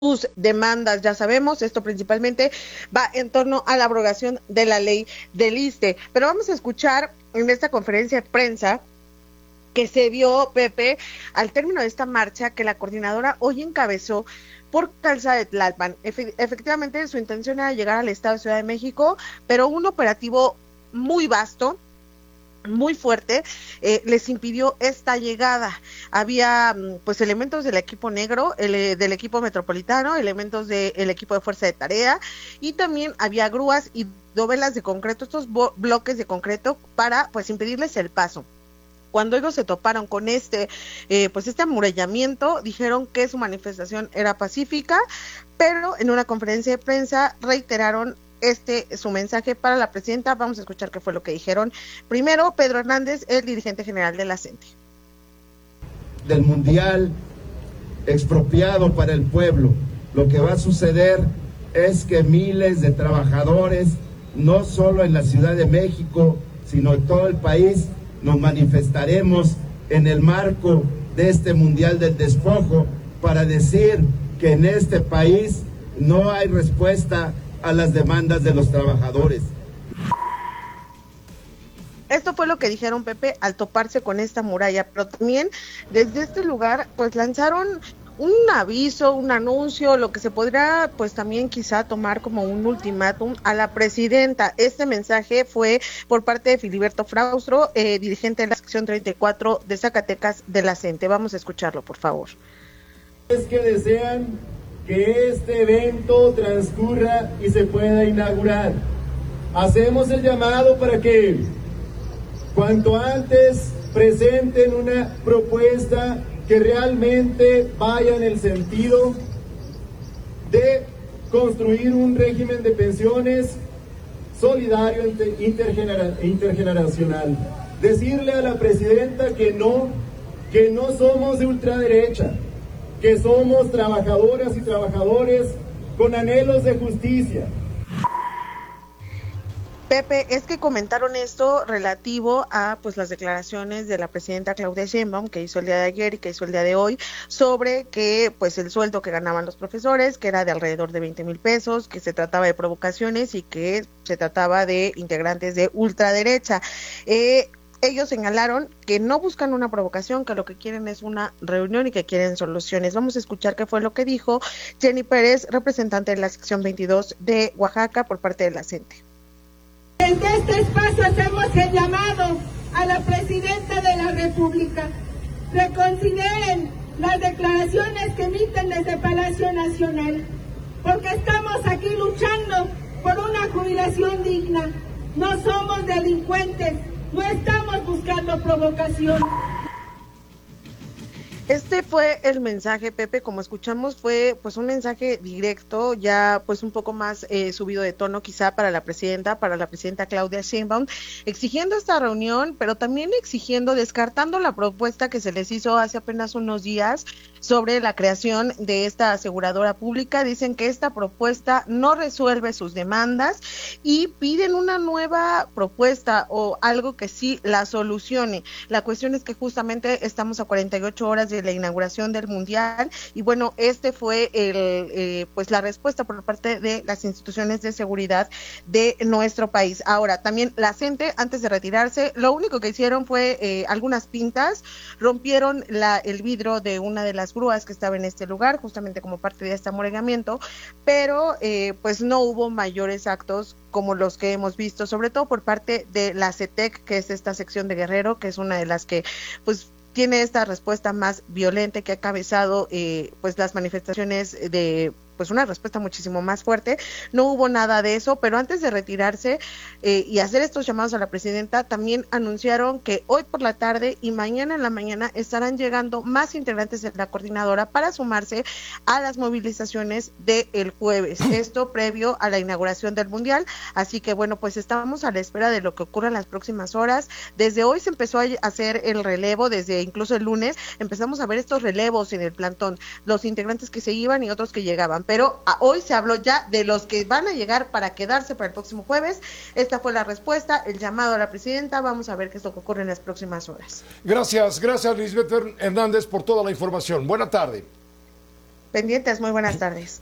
sus demandas. Ya sabemos, esto principalmente va en torno a la abrogación de la ley del ISSSTE. Pero vamos a escuchar en esta conferencia de prensa que se vio, Pepe, al término de esta marcha que la coordinadora hoy encabezó por Calzada de Tlalpan. Efectivamente, su intención era llegar al estado de Ciudad de México, pero un operativo muy vasto, muy fuerte, les impidió esta llegada. Había pues elementos del equipo negro, del equipo metropolitano, elementos del equipo de fuerza de tarea, y también había grúas y dovelas de concreto, estos bloques de concreto para pues impedirles el paso. Cuando ellos se toparon con este amurallamiento, dijeron que su manifestación era pacífica, pero en una conferencia de prensa reiteraron su mensaje para la presidenta. Vamos a escuchar qué fue lo que dijeron. Primero, Pedro Hernández, el dirigente general de la CENTE. Del mundial expropiado para el pueblo, lo que va a suceder es que miles de trabajadores, no solo en la Ciudad de México, sino en todo el país, nos manifestaremos en el marco de este mundial del despojo para decir que en este país no hay respuesta a las demandas de los trabajadores. Esto fue lo que dijeron, Pepe, al toparse con esta muralla, pero también desde este lugar pues lanzaron un aviso, un anuncio, lo que se podría pues también quizá tomar como un ultimátum a la presidenta. Este mensaje fue por parte de Filiberto Fraustro, dirigente de la sección 34 de Zacatecas de la CENTE. Vamos a escucharlo, por favor. Es que desean que este evento transcurra y se pueda inaugurar. Hacemos el llamado para que cuanto antes presenten una propuesta que realmente vaya en el sentido de construir un régimen de pensiones solidario e intergeneracional. Decirle a la presidenta que no somos de ultraderecha, que somos trabajadoras y trabajadores con anhelos de justicia. Pepe, es que comentaron esto relativo a pues las declaraciones de la presidenta Claudia Sheinbaum que hizo el día de ayer y que hizo el día de hoy sobre que pues el sueldo que ganaban los profesores, que era de alrededor de 20,000 pesos, que se trataba de provocaciones y que se trataba de integrantes de ultraderecha. Ellos señalaron que no buscan una provocación, que lo que quieren es una reunión y que quieren soluciones. Vamos a escuchar qué fue lo que dijo Jenny Pérez, representante de la sección 22 de Oaxaca por parte de la CENTE. Desde este espacio hacemos el llamado a la presidenta de la República. Reconsideren las declaraciones que emiten desde Palacio Nacional, porque estamos aquí luchando por una jubilación digna. No somos delincuentes, no estamos buscando provocación. Este fue el mensaje, Pepe, como escuchamos, fue pues un mensaje directo, ya pues un poco más subido de tono quizá para la presidenta Claudia Sheinbaum, exigiendo esta reunión, pero también descartando la propuesta que se les hizo hace apenas unos días sobre la creación de esta aseguradora pública. Dicen que esta propuesta no resuelve sus demandas y piden una nueva propuesta o algo que sí la solucione. La cuestión es que justamente estamos a 48 horas de la inauguración del Mundial y bueno, este fue la respuesta por parte de las instituciones de seguridad de nuestro país. Ahora, también la CENTE, antes de retirarse, lo único que hicieron fue algunas pintas, rompieron el vidrio de una de las grúas que estaba en este lugar, justamente como parte de este amurallamiento, pero pues no hubo mayores actos como los que hemos visto, sobre todo por parte de la CETEC, que es esta sección de Guerrero, que es una de las que pues tiene esta respuesta más violenta, que ha cabezado pues las manifestaciones de pues una respuesta muchísimo más fuerte. No hubo nada de eso, pero antes de retirarse y hacer estos llamados a la presidenta, también anunciaron que hoy por la tarde y mañana en la mañana estarán llegando más integrantes de la coordinadora para sumarse a las movilizaciones del jueves, esto previo a la inauguración del Mundial. Así que bueno, pues estamos a la espera de lo que ocurra en las próximas horas. Desde hoy se empezó a hacer el relevo, desde incluso el lunes empezamos a ver estos relevos en el plantón, los integrantes que se iban y otros que llegaban, pero hoy se habló ya de los que van a llegar para quedarse para el próximo jueves. Esta fue la respuesta, el llamado a la presidenta. Vamos a ver qué es lo que ocurre en las próximas horas. Gracias Lisbeth Hernández por toda la información. Buena tarde. Pendientes, muy buenas tardes.